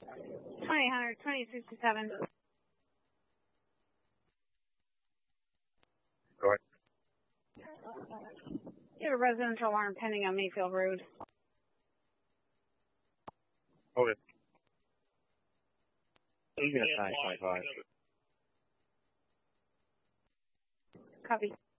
2800, 2067. Go ahead. You have a residential alarm pending on Mayfield Road. Okay. Even at 925. Copy.